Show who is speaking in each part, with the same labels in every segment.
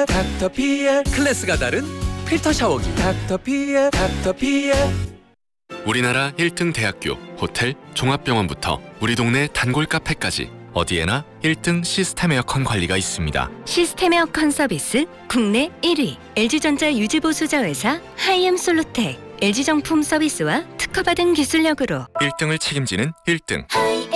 Speaker 1: 닥터피엘 닥터피엘 클래스가 다른 필터 샤워기 닥터피엘 닥터피엘.
Speaker 2: 우리나라 1등 대학교, 호텔, 종합병원부터 우리 동네 단골 카페까지 어디에나 1등 시스템 에어컨 관리가 있습니다.
Speaker 3: 시스템 에어컨 서비스 국내 1위 LG전자 유지보수자회사 하이엠솔루텍. LG정품 서비스와 특허받은 기술력으로
Speaker 2: 1등을 책임지는 1등.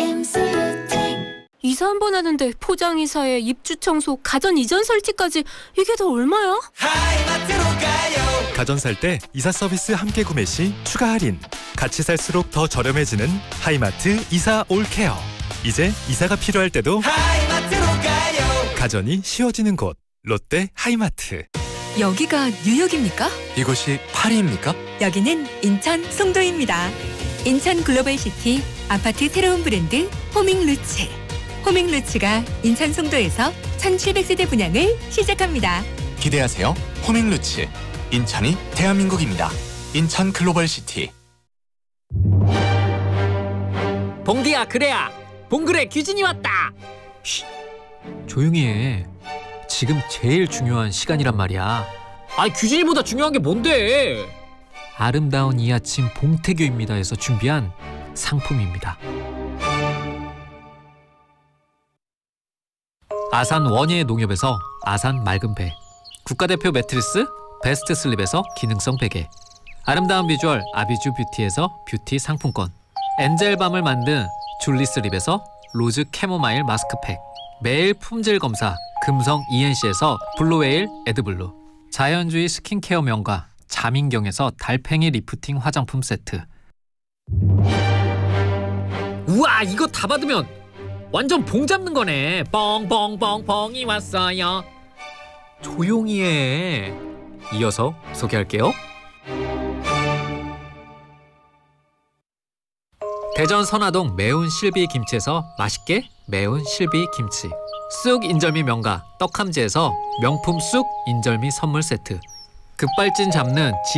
Speaker 4: 이사 한 번 하는데 포장이사에 입주 청소, 가전 이전 설치까지 이게 다 얼마야?
Speaker 1: 하이마트로 가요.
Speaker 5: 가전 살 때 이사 서비스 함께 구매 시 추가 할인. 같이 살수록 더 저렴해지는 하이마트 이사 올케어. 이제 이사가 필요할 때도
Speaker 1: 하이마트로 가요.
Speaker 5: 가전이 쉬워지는 곳 롯데 하이마트.
Speaker 6: 여기가 뉴욕입니까?
Speaker 2: 이곳이 파리입니까?
Speaker 6: 여기는 인천 송도입니다. 인천 글로벌시티 아파트 새로운 브랜드 호밍루츠. 호밍루츠가 인천 송도에서 1700세대 분양을 시작합니다.
Speaker 2: 기대하세요. 호밍루츠. 인천이 대한민국입니다. 인천 글로벌시티.
Speaker 7: 봉디야, 그래야 봉그레 규진이 왔다.
Speaker 8: 쉿, 조용히 해. 지금 제일 중요한 시간이란 말이야.
Speaker 7: 아니, 규진이보다 중요한 게 뭔데?
Speaker 8: 아름다운 이 아침 봉태규입니다에서 준비한 상품입니다. 아산 원예 농협에서 아산 맑은 배, 국가대표 매트리스 베스트 슬립에서 기능성 베개, 아름다운 비주얼 아비주 뷰티에서 뷰티 상품권, 엔젤밤을 만든 줄리슬립에서 로즈 캐모마일 마스크팩, 매일 품질 검사 금성 ENC에서 블루웨일 에드블루, 자연주의 스킨케어 명가 자민경에서 달팽이 리프팅 화장품 세트.
Speaker 7: 우와, 이거 다 받으면 완전 봉 잡는 거네. 뻥뻥뻥뻥이 왔어요.
Speaker 8: 조용히 해. 이어서 소개할게요. 대전 선화동 매운 실비 김치에서 맛있게 매운 실비 김치, 쑥 인절미 명가 떡함지에서 명품 쑥 인절미 선물 세트, 급발진 잡는